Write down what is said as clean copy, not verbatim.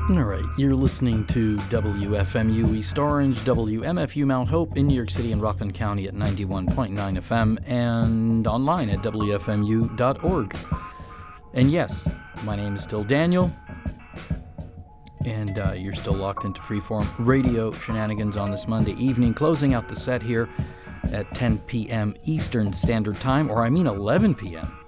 All right, you're listening to WFMU East Orange, WMFU Mount Hope in New York City and Rockland County at 91.9 FM and online at WFMU.org. And yes, my name is still Daniel, and you're still locked into Freeform Radio Shenanigans on this Monday evening, closing out the set here at 10 p.m. Eastern Standard Time, or I mean 11 p.m.